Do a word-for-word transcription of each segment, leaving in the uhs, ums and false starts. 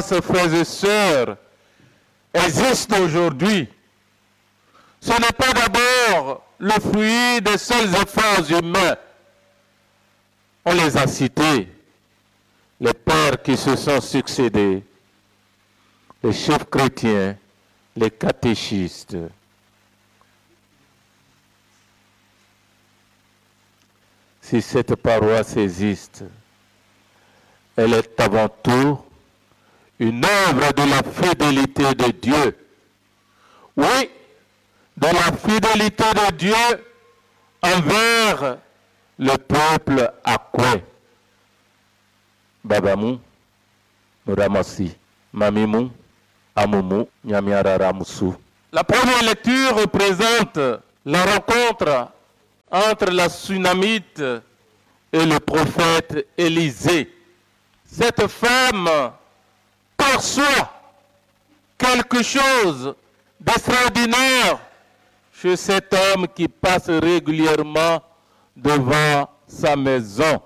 paroisse, frères et sœurs, existe aujourd'hui, ce n'est pas d'abord le fruit des seuls efforts humains. On les a cités, les pères qui se sont succédés, les chefs chrétiens, les catéchistes. Si cette paroisse existe, elle est avant tout une œuvre de la fidélité de Dieu. Oui, de la fidélité de Dieu envers le peuple akwe. Babamou, Muramasi, Mamimou, Amoumou, Nyamiarara Moussou. La première lecture représente la rencontre entre la Sunamite et le prophète Élisée. Cette femme perçoit quelque chose d'extraordinaire chez cet homme qui passe régulièrement devant sa maison.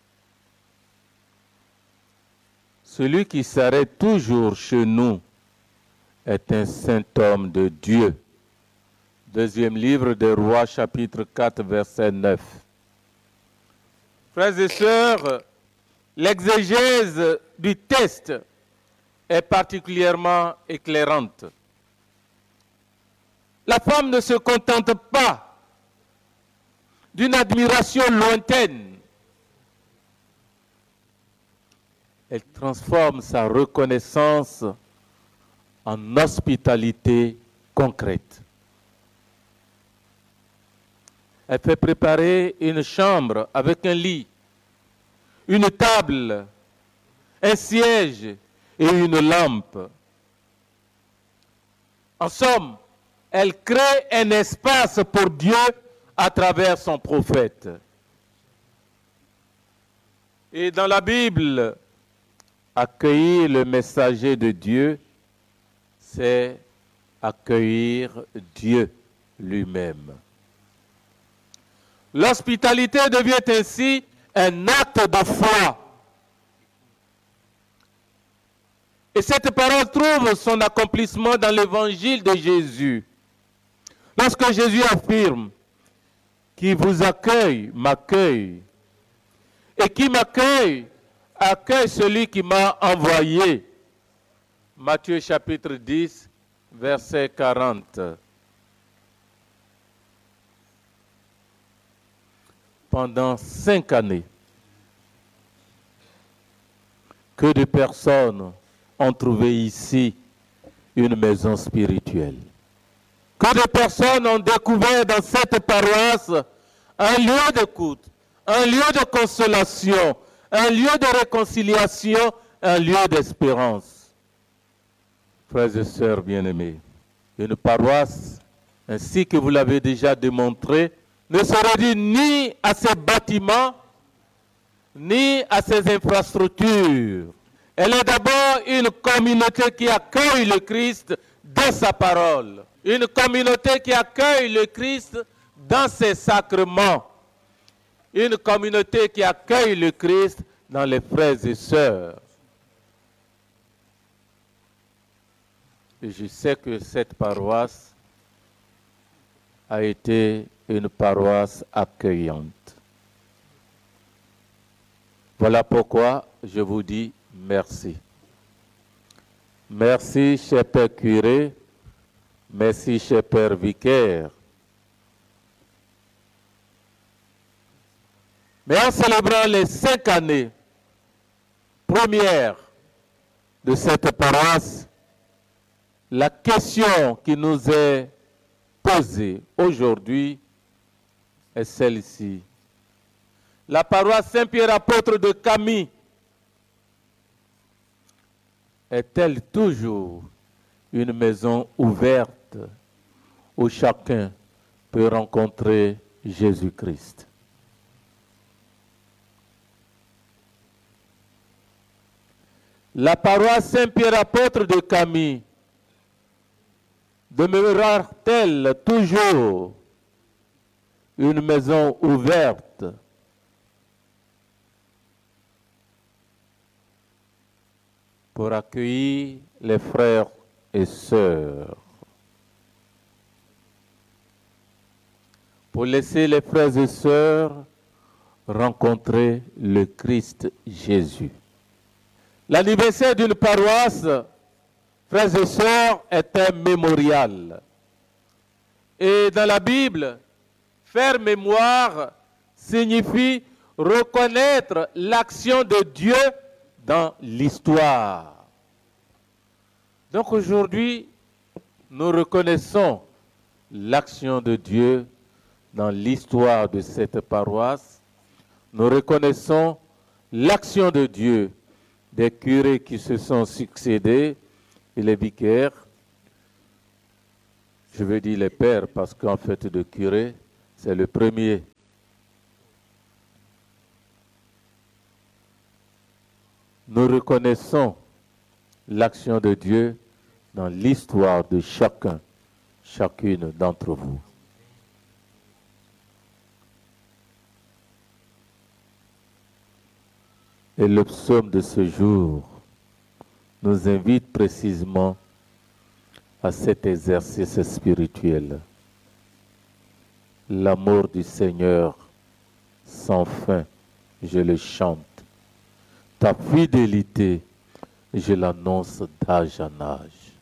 Celui qui s'arrête toujours chez nous est un saint homme de Dieu. Deuxième livre des Rois, chapitre quatre, verset neuf. Frères et sœurs, l'exégèse du texte est particulièrement éclairante. La femme ne se contente pas d'une admiration lointaine. Elle transforme sa reconnaissance en hospitalité concrète. Elle fait préparer une chambre avec un lit, une table, un siège et une lampe. En somme, elle crée un espace pour Dieu à travers son prophète. Et dans la Bible, accueillir le messager de Dieu, c'est accueillir Dieu lui-même. L'hospitalité devient ainsi un acte de foi. Et cette parole trouve son accomplissement dans l'évangile de Jésus. Lorsque Jésus affirme, qui vous accueille, m'accueille, et qui m'accueille, accueille celui qui m'a envoyé. Matthieu chapitre dix, verset quarante. Pendant cinq années, que de personnes ont trouvé ici une maison spirituelle. Que de personnes ont découvert dans cette paroisse un lieu d'écoute, un lieu de consolation, un lieu de réconciliation, un lieu d'espérance. Frères et sœurs bien-aimés, une paroisse, ainsi que vous l'avez déjà démontré, ne se réduit ni à ses bâtiments, ni à ses infrastructures. Elle est d'abord une communauté qui accueille le Christ dans sa parole. Une communauté qui accueille le Christ dans ses sacrements. Une communauté qui accueille le Christ dans les frères et sœurs. Et je sais que cette paroisse a été une paroisse accueillante. Voilà pourquoi je vous dis merci. Merci, cher Père curé. Merci, cher Père vicaire. Mais en célébrant les cinq années premières de cette paroisse, la question qui nous est posée aujourd'hui est celle-ci. La paroisse Saint-Pierre apôtre de Camille est-elle toujours une maison ouverte où chacun peut rencontrer Jésus-Christ? La paroisse Saint-Pierre apôtre de Camille demeurera-t-elle toujours une maison ouverte pour accueillir les frères et sœurs, pour laisser les frères et sœurs rencontrer le Christ Jésus. L'anniversaire d'une paroisse, frères et sœurs, est un mémorial. Et dans la Bible, faire mémoire signifie reconnaître l'action de Dieu dans l'histoire. Donc aujourd'hui, nous reconnaissons l'action de Dieu dans l'histoire de cette paroisse. Nous reconnaissons l'action de Dieu des curés qui se sont succédés et les vicaires. Je veux dire les pères parce qu'en fait de curé, c'est le premier. Nous reconnaissons l'action de Dieu dans l'histoire de chacun, chacune d'entre vous. Et le psaume de ce jour nous invite précisément à cet exercice spirituel. L'amour du Seigneur sans fin, je le chante. Ta fidélité, je l'annonce d'âge en âge.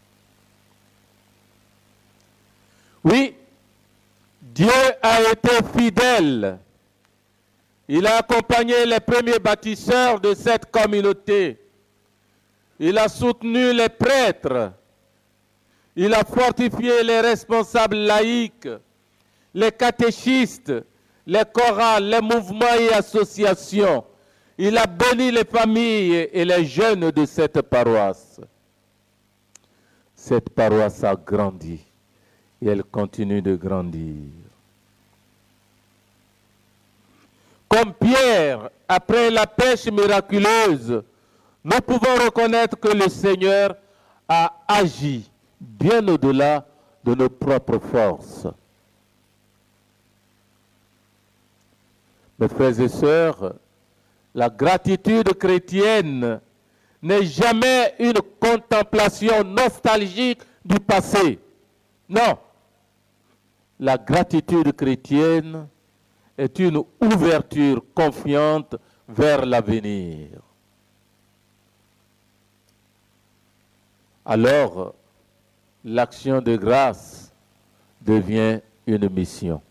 Oui, Dieu a été fidèle. Il a accompagné les premiers bâtisseurs de cette communauté. Il a soutenu les prêtres. Il a fortifié les responsables laïcs, les catéchistes, les chorales, les mouvements et associations. Il a béni les familles et les jeunes de cette paroisse. Cette paroisse a grandi et elle continue de grandir. Comme Pierre, après la pêche miraculeuse, nous pouvons reconnaître que le Seigneur a agi bien au-delà de nos propres forces. Mes frères et sœurs, la gratitude chrétienne n'est jamais une contemplation nostalgique du passé. Non. La gratitude chrétienne est une ouverture confiante vers l'avenir. Alors, l'action de grâce devient une mission.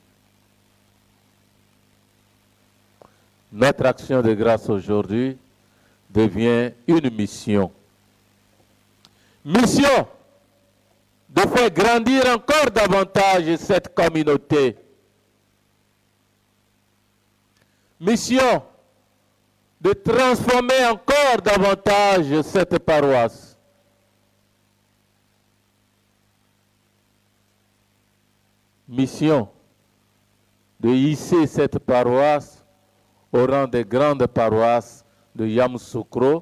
Notre action de grâce aujourd'hui devient une mission. Mission de faire grandir encore davantage cette communauté. Mission de transformer encore davantage cette paroisse. Mission de hisser cette paroisse au rang des grandes paroisses de Yamoussoukro,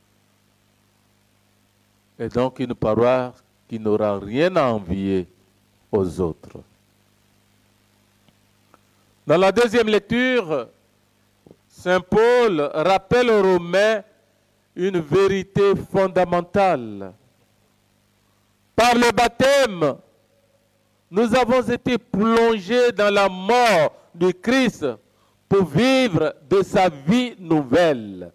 et donc une paroisse qui n'aura rien à envier aux autres. Dans la deuxième lecture, Saint Paul rappelle aux Romains une vérité fondamentale. Par le baptême, nous avons été plongés dans la mort du Christ pour vivre de sa vie nouvelle.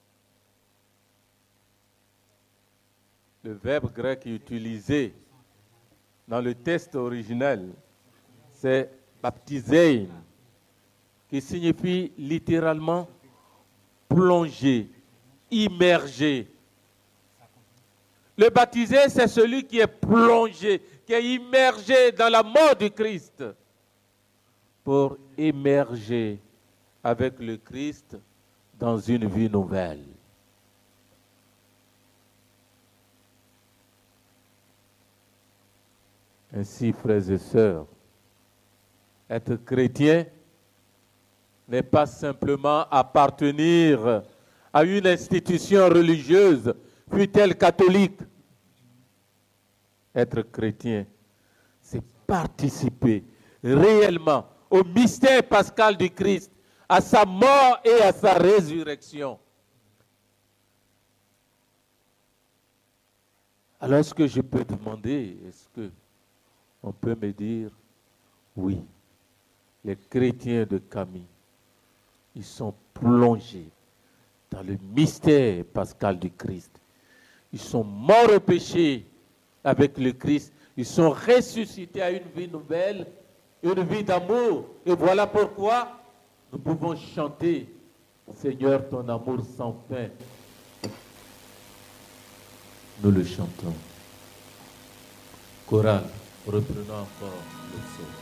Le verbe grec utilisé dans le texte originel, c'est baptisein, qui signifie littéralement plonger, immerger. Le baptisé, c'est celui qui est plongé, qui est immergé dans la mort du Christ pour émerger avec le Christ dans une vie nouvelle. Ainsi, frères et sœurs, être chrétien n'est pas simplement appartenir à une institution religieuse, fût-elle catholique. Être chrétien, c'est participer réellement au mystère pascal du Christ, à sa mort et à sa résurrection. Alors est-ce que je peux demander, est-ce que on peut me dire, oui, les chrétiens de Camille, ils sont plongés dans le mystère pascal du Christ. Ils sont morts au péché avec le Christ. Ils sont ressuscités à une vie nouvelle, une vie d'amour. Et voilà pourquoi nous pouvons chanter, Seigneur, ton amour sans fin. Nous le chantons. Chorale, reprenons encore le son.